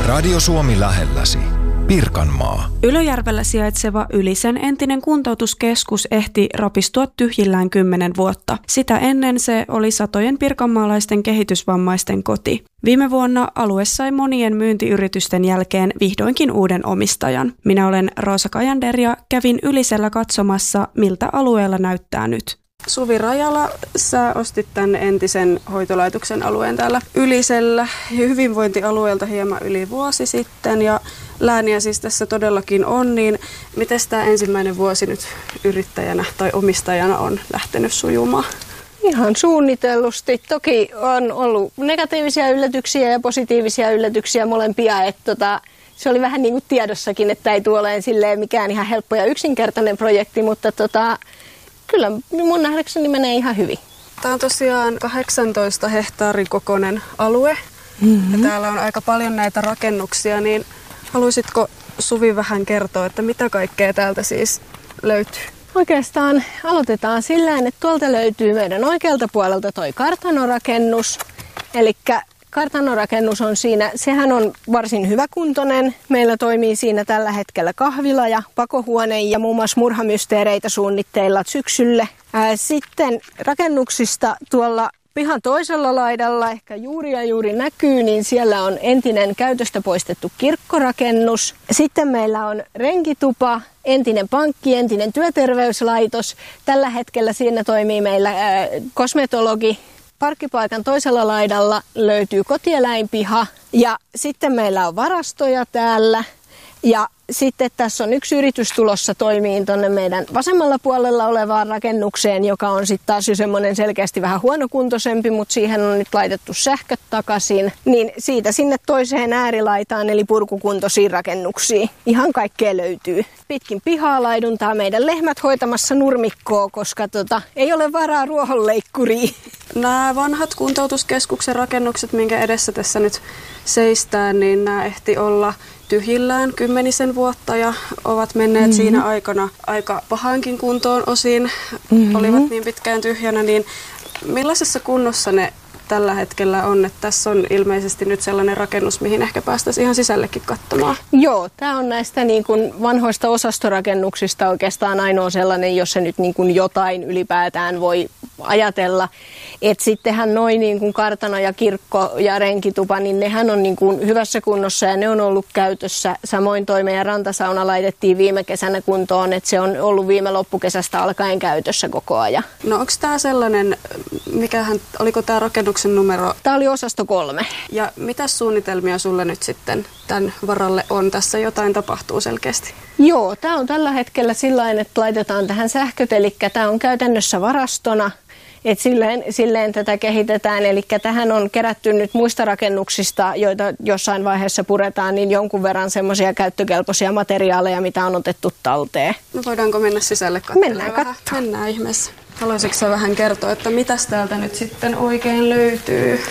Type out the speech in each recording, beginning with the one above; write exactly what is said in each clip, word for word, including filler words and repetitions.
Radio Suomi lähelläsi. Pirkanmaa. Ylöjärvellä sijaitseva Ylisen entinen kuntoutuskeskus ehti rapistua tyhjillään kymmenen vuotta. Sitä ennen se oli satojen pirkanmaalaisten kehitysvammaisten koti. Viime vuonna alue sai monien myyntiyritysten jälkeen vihdoinkin uuden omistajan. Minä olen Roosa Kajander ja kävin Ylisellä katsomassa, miltä alueella näyttää nyt. Suvi Rajala, sä ostit tämän entisen hoitolaitoksen alueen täällä Ylisellä hyvinvointialueelta hieman yli vuosi sitten ja lääniä siis tässä todellakin on, niin miten tämä ensimmäinen vuosi nyt yrittäjänä tai omistajana on lähtenyt sujumaan? Ihan suunnitellusti. Toki on ollut negatiivisia yllätyksiä ja positiivisia yllätyksiä molempia, että tota, se oli vähän niin kuin tiedossakin, että ei tule olemaan silleen mikään ihan helppo ja yksinkertainen projekti, mutta tota, kyllä mun nähdäkseni menee ihan hyvin. Tämä on tosiaan kahdeksantoista hehtaarin kokoinen alue mm-hmm. ja täällä on aika paljon näitä rakennuksia, niin haluaisitko Suvi vähän kertoa, että mitä kaikkea täältä siis löytyy? Oikeastaan aloitetaan sillä, että tuolta löytyy meidän oikealta puolelta toi kartanorakennus. Eli kartanorakennus on siinä, sehän on varsin hyväkuntoinen. Meillä toimii siinä tällä hetkellä kahvila ja pakohuone ja muun muassa murhamysteereitä suunnitteilla syksylle. Sitten rakennuksista tuolla pihan toisella laidalla, ehkä juuri ja juuri näkyy, niin siellä on entinen käytöstä poistettu kirkkorakennus. Sitten meillä on renkitupa, entinen pankki, entinen työterveyslaitos. Tällä hetkellä siinä toimii meillä ää, kosmetologi. Parkkipaikan toisella laidalla löytyy kotieläinpiha ja sitten meillä on varastoja täällä. Ja sitten tässä on yksi yritys tulossa toimiin tuonne meidän vasemmalla puolella olevaan rakennukseen, joka on sitten taas jo semmoinen selkeästi vähän huonokuntoisempi, mutta siihen on nyt laitettu sähköt takaisin. Niin siitä sinne toiseen äärilaitaan, eli purkukuntoisiin rakennuksiin. Ihan kaikkea löytyy. Pitkin pihaa laiduntaa meidän lehmät hoitamassa nurmikkoa, koska tota, ei ole varaa ruohonleikkuriin. Nämä vanhat kuntoutuskeskuksen rakennukset, minkä edessä tässä nyt seistään, niin nämä ehti olla tyhjillään kymmenisen vuotta ja ovat menneet mm-hmm. siinä aikana aika pahankin kuntoon osin, mm-hmm. olivat niin pitkään tyhjänä, niin millaisessa kunnossa ne tällä hetkellä on, että tässä on ilmeisesti nyt sellainen rakennus, mihin ehkä päästäisiin ihan sisällekin katsomaan. Joo, tämä on näistä niin kuin vanhoista osastorakennuksista oikeastaan ainoa sellainen, jossa nyt niin kuin jotain ylipäätään voi ajatella. Että sittenhän noin niin kuin kartano ja kirkko ja renkitupa, niin nehän on niin kuin hyvässä kunnossa ja ne on ollut käytössä. Samoin toi meidän rantasauna laitettiin viime kesänä kuntoon, että se on ollut viime loppukesästä alkaen käytössä koko ajan. No onko tämä sellainen, mikähän, oliko tämä rakennuksen numero? Tämä oli osasto kolme. Ja mitä suunnitelmia sulle nyt sitten tämän varalle on? Tässä jotain tapahtuu selkeästi. Joo, tämä on tällä hetkellä sillain, että laitetaan tähän sähköt, eli tämä on käytännössä varastona. Et silleen, silleen tätä kehitetään, eli tähän on kerätty nyt muista rakennuksista, joita jossain vaiheessa puretaan, niin jonkun verran semmoisia käyttökelpoisia materiaaleja, mitä on otettu talteen. No voidaanko mennä sisälle katselemaan? Mennään katsomaan. Mennään ihmeessä. Haluaisitko sä vähän kertoa, että mitäs täältä nyt sitten oikein löytyy?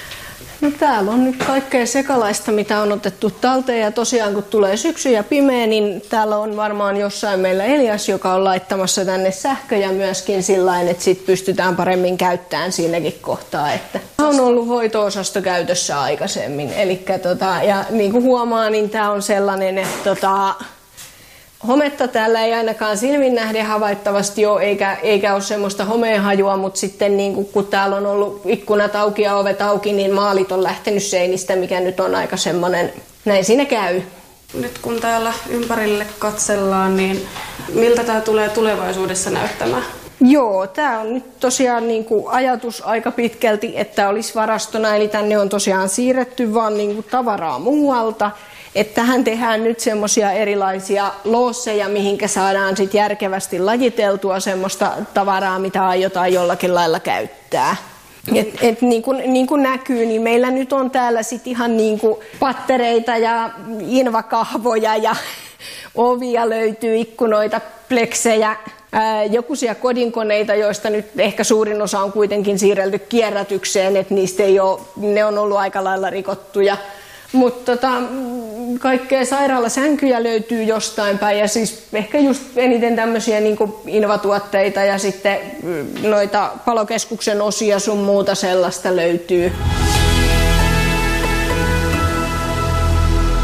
No täällä on nyt kaikkea sekalaista, mitä on otettu talteen ja tosiaan kun tulee syksy ja pimeä, niin täällä on varmaan jossain meillä Elias, joka on laittamassa tänne sähköjä myöskin sillain, että sit pystytään paremmin käyttämään siinäkin kohtaa. Että on ollut hoito-osasto käytössä aikaisemmin, elikkä tota, ja niin kuin huomaa, niin tää on sellainen, että tota, hometta täällä ei ainakaan silmin nähden havaittavasti ole, eikä, eikä ole semmoista homeenhajua, mutta sitten niin kun, kun täällä on ollut ikkunat auki ja ovet auki, niin maalit on lähtenyt seinistä, mikä nyt on aika semmoinen, näin siinä käy. Nyt kun täällä ympärille katsellaan, niin miltä tämä tulee tulevaisuudessa näyttämään? Joo, tämä on nyt tosiaan niin kuin ajatus aika pitkälti, että olisi varastona, eli tänne on tosiaan siirretty vaan niin kuin tavaraa muualta. Että tähän tehdään nyt semmoisia erilaisia loosseja, mihinkä saadaan sit järkevästi lajiteltua semmoista tavaraa, mitä aiotaan jollakin lailla käyttää. Et, et niin, kuin, niin kuin näkyy, niin meillä nyt on täällä sit ihan niin kuin pattereita ja invakahvoja ja ovia löytyy, ikkunoita, pleksejä, ää, jokuisia kodinkoneita, joista nyt ehkä suurin osa on kuitenkin siirrelty kierrätykseen, että niistä ei ole, ne on ollut aika lailla rikottuja. Mutta tota, kaikkea sairaalasänkyjä löytyy jostain päin ja siis ehkä just eniten tämmöisiä niin kuin invatuotteita ja sitten noita palokeskuksen osia sun muuta sellaista löytyy.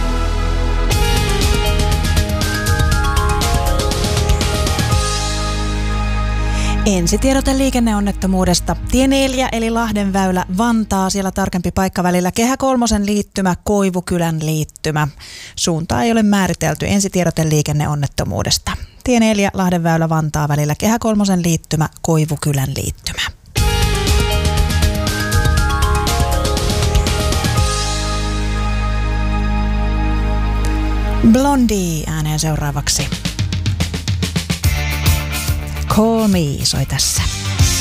Ensitiedote liikenneonnettomuudesta. Tie neljä eli Lahdenväylä Vantaa, siellä tarkempi paikka välillä Kehä kolmosen liittymä, Koivukylän liittymä. Suuntaa ei ole määritelty. Ensitiedote liikenneonnettomuudesta. Tie neljä Lahdenväylä Vantaa välillä Kehä kolmosen liittymä, Koivukylän liittymä. Blondie ääneen seuraavaksi. Call Me soi tässä.